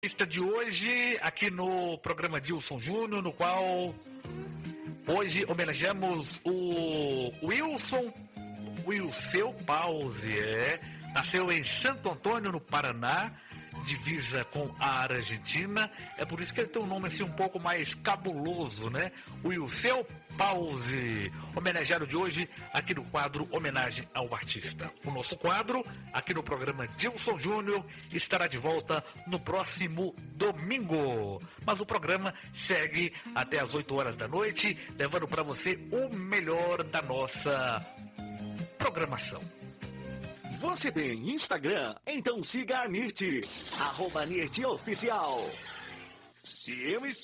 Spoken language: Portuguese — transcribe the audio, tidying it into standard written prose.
Lista de hoje, aqui no programa Dilson Júnior, no qual hoje homenageamos o Wilceu Pause. Nasceu em Santo Antônio, no Paraná, divisa com a Argentina. É por isso que ele tem um nome assim um pouco mais cabuloso, né? Wilceu Pause, homenageado de hoje aqui no quadro Homenagem ao Artista. O nosso quadro, aqui no programa Dilson Júnior, estará de volta no próximo domingo. Mas o programa segue até as 8 horas da noite, levando para você o melhor da nossa programação. Você tem Instagram? Então siga a NIRT, @NIRTOficial. Se eu